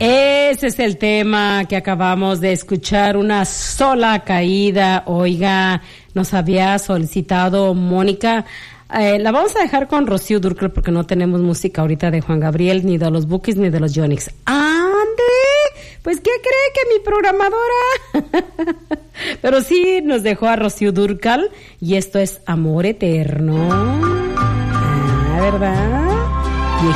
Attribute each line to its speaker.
Speaker 1: Ese es el tema que acabamos de escuchar, Una sola caída. Oiga, nos había solicitado Mónica. La vamos a dejar con Rocío Dúrcal porque no tenemos música ahorita de Juan Gabriel, ni de los Bukis, ni de los Yonix. ¡Ande! Pues, ¿qué cree que mi programadora? Pero sí nos dejó a Rocío Dúrcal y esto es Amor Eterno. Ah, ¿verdad?